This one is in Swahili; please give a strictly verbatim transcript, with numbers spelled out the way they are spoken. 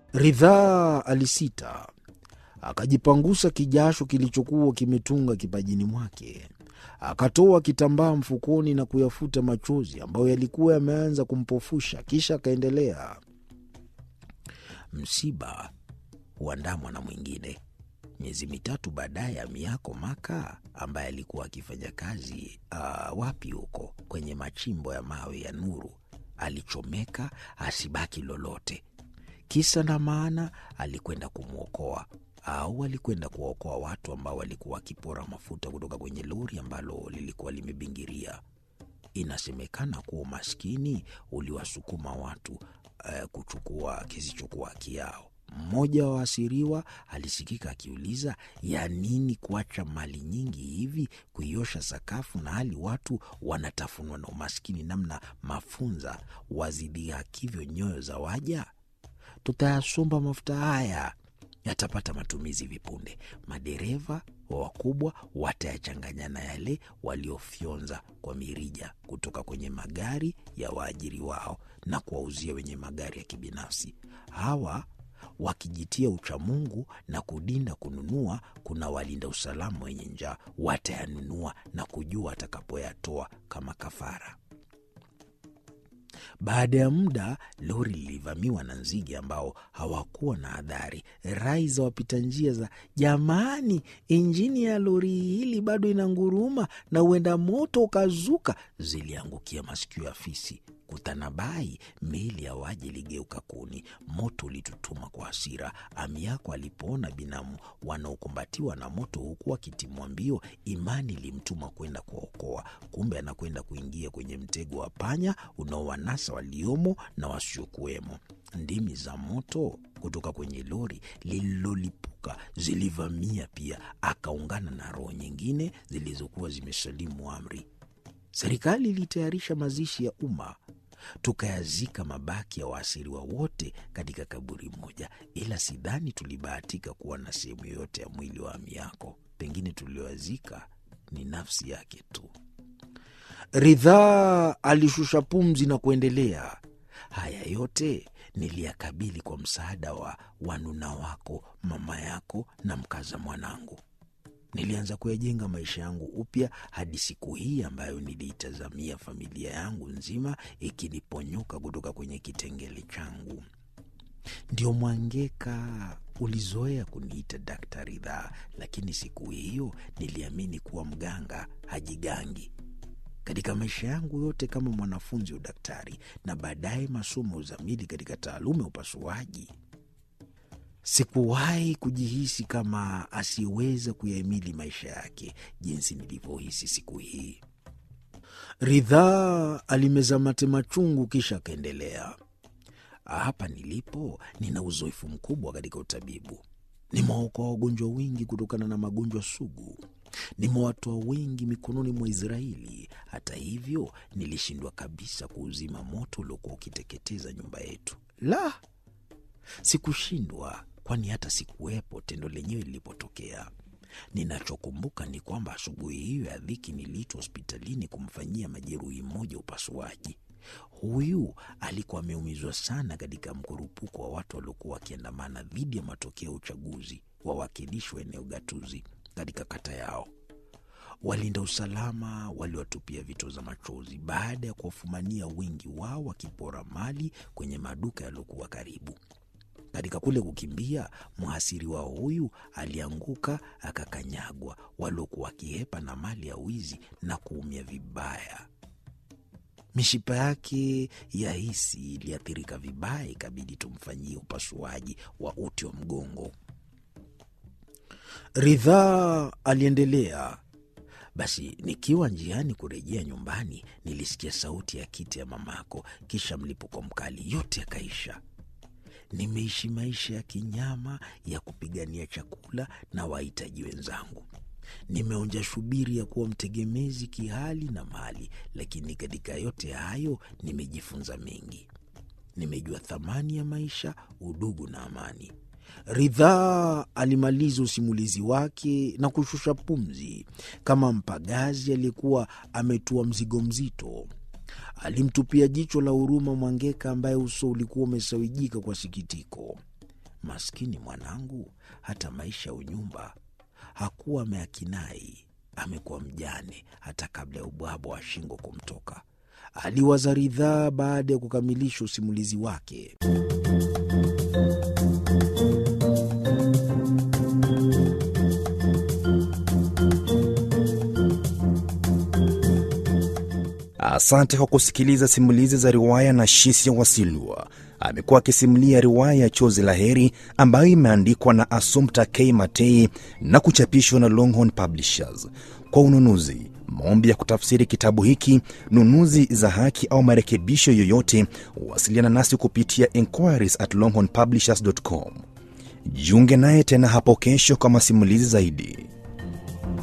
Ridhaa alisita, akajipangusa kijasho kilichokuwa kimetunga kipajini mwake. Akatoa kitambaa mfukoni na kuyafuta machozi ambayo yalikuwa yameanza kumpofusha. Kisha akaendelea, msiba huandamwa na mwingine. Miezi mitatu baadaye, Amiako Maka ambaye alikuwa akifanya kazi uh, wapi huko kwenye machimbo ya mawe ya Nuru alichomeka asibaki lolote. Kisa na maana, alikwenda kumwokoa au alikwenda kuwaokoa watu ambao walikuwa wakipora mafuta kutoka kwenye lori ambalo lilikuwa limebingiria. Inasemekana kuwa umaskini uliwasukuma watu uh, kuchukua kisichokuwa haki yao. Mmoja wa waasiriwa alisikika akiuliza, ya nini kuacha mali nyingi hivi kuiosha sakafu, na hali watu wanatafunwa na umaskini namna mafunza wazidhihakivyo nyoyo za waja? Tutayasomba mafuta haya, yatapata matumizi vipunde. Madereva wa wakubwa watayachanganya na yale waliofyonza kwa mirija kutoka kwenye magari ya waajiri wao na kuwauzia wenye magari ya kibinafsi. Hawa wakijitia uchamungu na kudinda kununua, kuna walinda usalama wenye njaa watayanunua na kujua atakapoyatoa kama kafara. Baada ya muda, lori lilivamiwa na nzige ambao hawakuwa na adhari. Rai za wapita njia za jamani, injini ya lori hili bado inanguruma na huenda moto ukazuka, ziliangukia masikio ya fisi. Kutanabai, meli ya waje iligeuka kuni. Moto ulitutuma kwa hasira. Amiako alipoona binamu wanaokumbatiwa na moto huku wakitimwa mbio, imani ilimtuma kwenda kuwaokoa. Kumbe anakwenda kuingia kwenye mtego wa panya unaowanasa waliomo na wasiokuwemo. Ndimi za moto kutoka kwenye lori lililolipuka zilivamia pia, akaungana na roho nyingine zilizokuwa zimesalimu amri. Serikali ilitayarisha mazishi ya umma. Tukayazika mabaki ya waasiriwa wote katika kaburi moja, ila sidhani tulibahatika kuwa na sehemu yoyote ya mwili wa Amiako. Pengine tulioazika ni nafsi yake tu. Ridhaa alishusha pumzi na kuendelea, haya yote niliyakabili kwa msaada wa wanuna wako, mama yako na mkaza mwanangu. Nilianza kuyajenga maisha yangu upya hadi siku hii ambayo niliitazamia familia yangu nzima ikiniponyoka kutoka kwenye kitengele changu. Ndio Mwangeka ulizoea kuniita Daktari Ridhaa, lakini siku hiyo niliamini kuwa mganga hajigangi. Katika maisha yangu yote kama mwanafunzi wa udaktari na baadaye masomo uzamili katika taaluma ya upasuaji, sikuwahi kujihisi kama asiweza kuyahimili maisha yake jinsi nilivyohisi siku hii. Ridhaa alimeza mate machungu, kisha akaendelea, hapa nilipo nina uzoefu mkubwa katika utabibu. Nimewaokoa wagonjwa wengi kutokana na magonjwa sugu. Nimewatoa wengi mikononi mwa Israeli. Hata hivyo, nilishindwa kabisa kuuzima moto uliokuwa ukiteketeza nyumba yetu. La, sikushindwa, kwani hata sikuwepo tendo lenyewe lilipotokea. Ninachokumbuka ni kwamba asubuhi hiyo ya dhiki niliitwa hospitalini kumfanyia majeruhi mmoja upasuaji. Huyu alikuwa ameumizwa sana katika mkurupuko wa watu waliokuwa wakiandamana dhidi ya matokeo ya uchaguzi wa wakilishi wa eneo gatuzi katika kata yao. Walinda usalama waliwatupia vito za machozi baada ya kuwafumania wengi wao wakipora mali kwenye maduka yaliyokuwa karibu. Katika kule kukimbia, mhasiri wa huyu alianguka akakanyagwa, waliokuwa wakihepa na mali ya wizi na kuumia vibaya. Mishipa yake ya hisi iliathirika vibaya, ikabidi tumfanyie upasuaji wa uti wa mgongo. Ridhaa aliendelea, basi nikiwa njiani kurejea nyumbani nilisikia sauti ya kiti ya mamako, kisha mlipuko mkali, yote yakaisha. Nimeishi maisha ya kinyama ya kupigania chakula na wahitaji wenzangu. Nimeonja shubiri ya kuwa mtegemezi kihali na mali, lakini katika yote hayo nimejifunza mengi. Nimejua thamani ya maisha, udugu na amani. Ridhaa alimaliza usimulizi wake na kushusha pumzi kama mpagazi aliyekuwa ametua mzigo mzito. Alimtupia jicho la huruma Mwangeka ambaye uso ulikuwa umesawijika kwa sikitiko. Maskini mwanangu, hata maisha unyumba hakuwa ameakinai. Amekuwa mjane hata kabla ya ubwabwa wa shingo kumtoka. Aliwaza Ridhaa baada ya kukamilisha usimulizi wake. Asante kwa kusikiliza simulizi za riwaya na Shisia Wasilwa. Amekuwa akisimulia riwaya ya Chozi la Heri ambayo imeandikwa na Assumpta K. Matei na kuchapishwa na Longhorn Publishers. Kwa ununuzi, maombi ya kutafsiri kitabu hiki, nunuzi za haki au marekebisho yoyote, wasiliana nasi kupitia inquiries at longhorn publishers dot com. Jiunge naye tena hapo kesho kwa masimulizi zaidi.